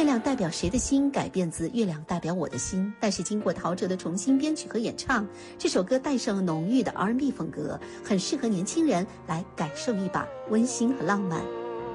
亮代表谁的心改编自月亮代表我的心，但是经过陶喆的重新编曲和演唱，这首歌带上了浓郁的 R&B 风格，很适合年轻人来感受一把温馨和浪漫。